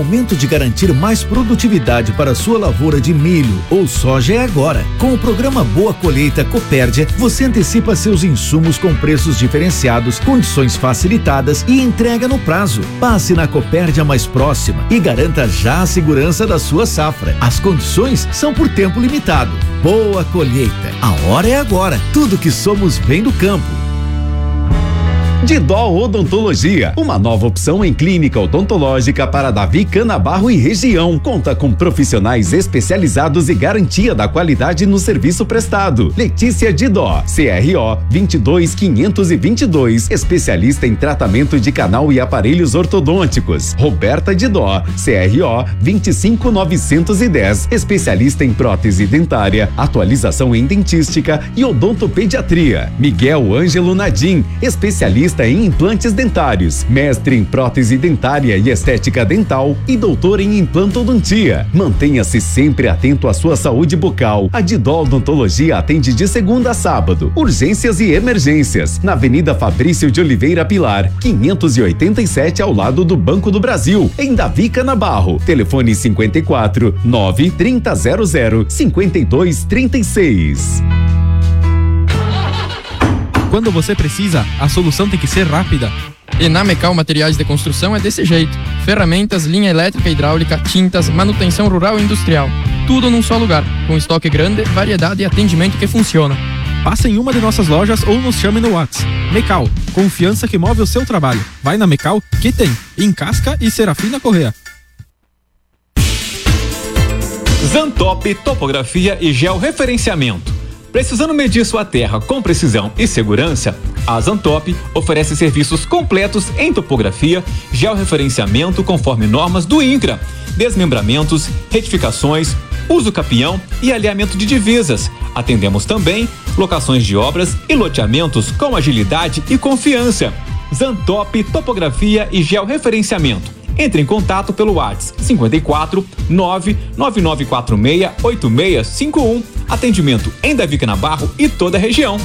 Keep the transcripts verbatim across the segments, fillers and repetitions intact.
momento de garantir mais produtividade para a sua lavoura de milho ou soja é agora. Com o programa Boa Colheita Copérdia, você antecipa seus insumos com preços diferenciados, condições facilitadas e entrega no prazo. Passe na Copérdia mais próxima e garanta já a segurança da sua safra. As condições são por tempo limitado. Boa Colheita. A hora é agora. Tudo que somos vem do campo. Didó Odontologia, uma nova opção em clínica odontológica para Davi Canabarro e região. Conta com profissionais especializados e garantia da qualidade no serviço prestado. Letícia Didó, C R O vinte e dois quinhentos e vinte e dois, especialista em tratamento de canal e aparelhos ortodônticos. Roberta Didó, C R O vinte e cinco novecentos e dez, especialista em prótese dentária, atualização em dentística e odontopediatria. Miguel Ângelo Nadim, especialista em implantes dentários, mestre em prótese dentária e estética dental e doutor em implantodontia. Mantenha-se sempre atento à sua saúde bucal. A Didó Odontologia atende de segunda a sábado, urgências e emergências, na Avenida Fabrício de Oliveira Pilar, quinhentos e oitenta e sete, ao lado do Banco do Brasil, em Davi Canabarro. Telefone cinquenta e quatro, nove, trinta, zero zero, cinquenta e dois, trinta e seis. Quando você precisa, a solução tem que ser rápida. E na Mecal Materiais de Construção é desse jeito. Ferramentas, linha elétrica e hidráulica, tintas, manutenção rural e industrial. Tudo num só lugar, com estoque grande, variedade e atendimento que funciona. Passe em uma de nossas lojas ou nos chame no WhatsApp. Mecal, confiança que move o seu trabalho. Vai na Mecal, que tem em Casca e Serafina Corrêa. Zantop Topografia e Georreferenciamento. Precisando medir sua terra com precisão e segurança, a Zantop oferece serviços completos em topografia, georreferenciamento conforme normas do INCRA, desmembramentos, retificações, uso capião e alinhamento de divisas. Atendemos também locações de obras e loteamentos com agilidade e confiança. Zantop Topografia e Georreferenciamento. Entre em contato pelo WhatsApp cinquenta e quatro, nove nove nove quatro seis, oito seis cinco um. Atendimento em Davi Canabarro e toda a região.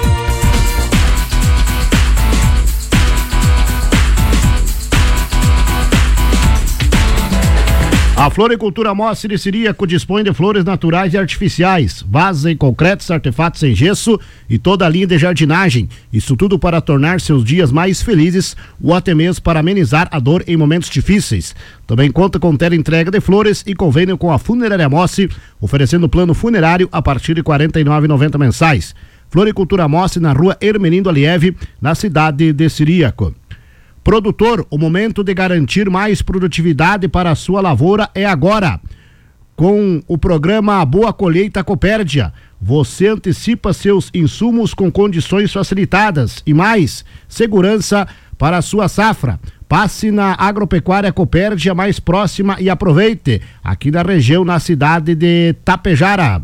A Floricultura Mostre Siríaco dispõe de flores naturais e artificiais, vasos em concretos, artefatos em gesso e toda a linha de jardinagem. Isso tudo para tornar seus dias mais felizes ou até mesmo para amenizar a dor em momentos difíceis. Também conta com teleentrega de flores e convênio com a Funerária Mostre, oferecendo plano funerário a partir de quarenta e nove reais e noventa centavos mensais. Floricultura Mostre na rua Hermenindo Aliev, na cidade de Siríaco. Produtor, o momento de garantir mais produtividade para a sua lavoura é agora. Com o programa Boa Colheita Copérdia, você antecipa seus insumos com condições facilitadas e mais segurança para a sua safra. Passe na Agropecuária Copérdia mais próxima e aproveite, aqui na região, na cidade de Tapejara.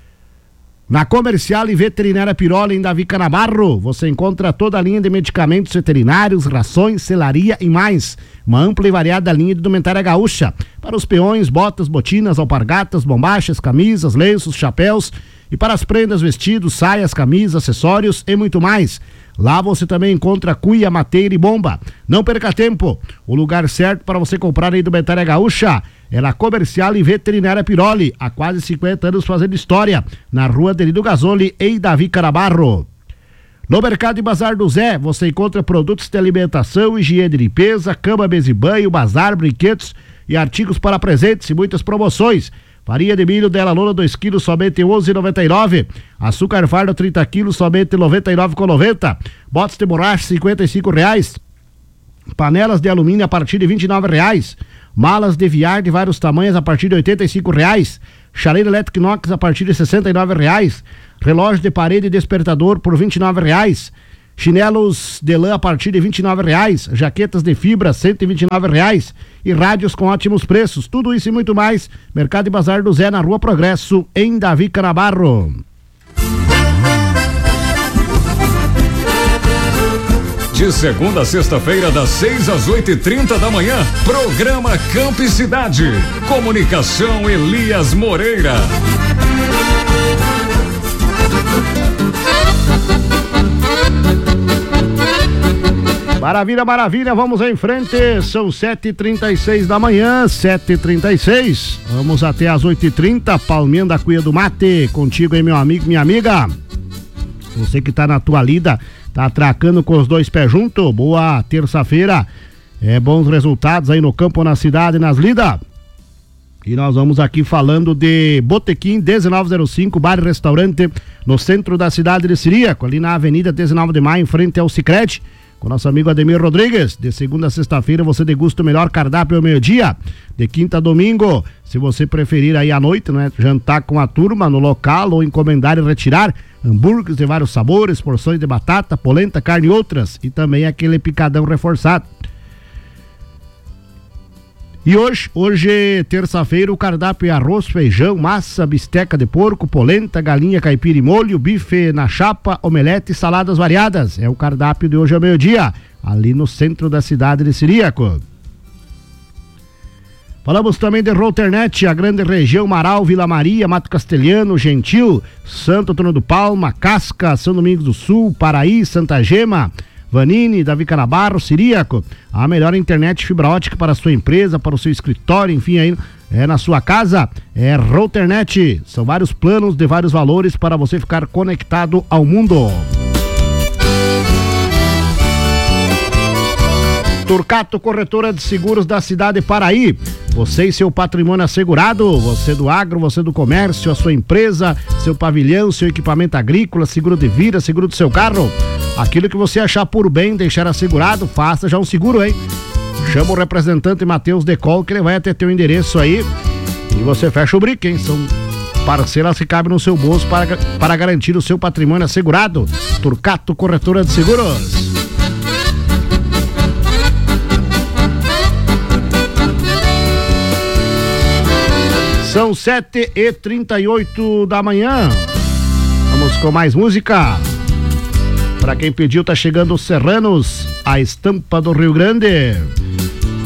Na Comercial e Veterinária Piroli, em Davi Canabarro, você encontra toda a linha de medicamentos veterinários, rações, selaria e mais. Uma ampla e variada linha de indumentária gaúcha. Para os peões, botas, botinas, alpargatas, bombachas, camisas, lenços, chapéus. E para as prendas, vestidos, saias, camisas, acessórios e muito mais. Lá você também encontra cuia, mateira e bomba. Não perca tempo. O lugar certo para você comprar a indumentária gaúcha é na Comercial e Veterinária Piroli, há quase cinquenta anos fazendo história, na rua Delido Gasoli, em Davi Canabarro. No Mercado e Bazar do Zé, você encontra produtos de alimentação, higiene e limpeza, cama, mesa e banho, bazar, brinquedos e artigos para presentes e muitas promoções. Farinha de milho Della Lona dois quilos somente onze reais e noventa e nove centavos. Açúcar fardo trinta quilos somente noventa e nove reais e noventa centavos. Botes de borracha cinquenta e cinco reais. Panelas de alumínio a partir de vinte e nove reais. Malas de viar de vários tamanhos a partir de oitenta e cinco reais. Chaleira elétrica inox a partir de sessenta e nove reais. Relógio de parede e despertador por vinte e nove reais. Chinelos de lã a partir de vinte e nove reais. Jaquetas de fibra cento e vinte e nove reais. E rádios com ótimos preços. Tudo isso e muito mais. Mercado e Bazar do Zé, na Rua Progresso, em Davi Canabarro. De segunda a sexta-feira, das seis às oito e trinta da manhã, programa Campo e Cidade. Comunicação Elias Moreira. Maravilha, maravilha, vamos em frente, são sete e trinta e seis da manhã, sete e trinta e seis, vamos até às oito e trinta, Palminha da Cuia do Mate, contigo aí meu amigo, minha amiga, você que tá na tua lida, tá atracando com os dois pés junto, boa terça-feira, é, bons resultados aí no campo, na cidade, nas lidas. E nós vamos aqui falando de Botequim dezenove zero cinco, bar e restaurante no centro da cidade de Ciríaco, ali na avenida dezenove de maio, em frente ao Sicredi, com nosso amigo Ademir Rodrigues. De segunda a sexta-feira você degusta o melhor cardápio ao meio-dia, de quinta a domingo, se você preferir aí à noite, né, jantar com a turma no local ou encomendar e retirar hambúrgueres de vários sabores, porções de batata, polenta, carne e outras, e também aquele picadão reforçado. E hoje, hoje terça-feira, o cardápio é arroz, feijão, massa, bisteca de porco, polenta, galinha caipira e molho, bife na chapa, omelete e saladas variadas. É o cardápio de hoje ao meio-dia, ali no centro da cidade de Ciríaco. Falamos também de Routernet, a grande região Marau, Vila Maria, Mato Castelhano, Gentil, Santo Antônio do Palma, Casca, São Domingos do Sul, Paraí, Santa Gema, Vanini, Davi Canabarro, Ciríaco, a melhor internet fibra ótica para a sua empresa, para o seu escritório, enfim, aí é na sua casa, é Routernet. São vários planos de vários valores para você ficar conectado ao mundo. Turcato, corretora de seguros da cidade de Paraí. Você e seu patrimônio assegurado, você do agro, você do comércio, a sua empresa, seu pavilhão, seu equipamento agrícola, seguro de vida, seguro do seu carro. Aquilo que você achar por bem deixar assegurado, faça já um seguro, hein? Chama o representante Matheus Decol, que ele vai até teu endereço aí e você fecha o brick, hein? São parcelas que cabem no seu bolso para, para garantir o seu patrimônio assegurado. Turcato, corretora de seguros. São sete e trinta e oito da manhã. Vamos com mais música. Para quem pediu, tá chegando os Serranos, a estampa do Rio Grande.